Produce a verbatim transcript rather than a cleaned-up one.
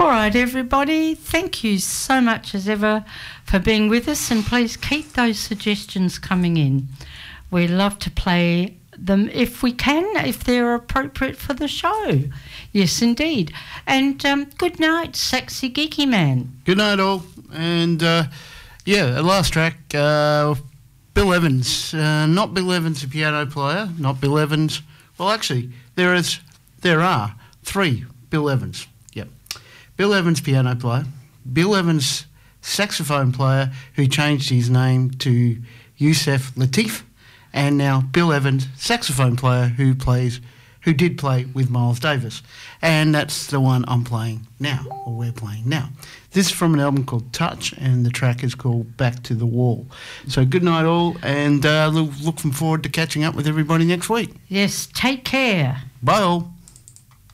All right, everybody, thank you so much as ever for being with us, and please keep those suggestions coming in. We love to play them if we can, if they're appropriate for the show. Yes, indeed. And um, good night, Sexy Geeky Man. Good night, all. And, uh, yeah, the last track, uh, Bill Evans. Uh, not Bill Evans, the piano player, not Bill Evans. Well, actually, there is, there are three Bill Evans. Yep. Bill Evans, piano player. Bill Evans, saxophone player, who changed his name to Yusef Lateef. And now Bill Evans, saxophone player, who plays, who did play with Miles Davis. And that's the one I'm playing now, or we're playing now. This is from an album called Touch, and the track is called Back to the Wall. So good night all, and uh, looking forward to catching up with everybody next week. Yes, take care. Bye all.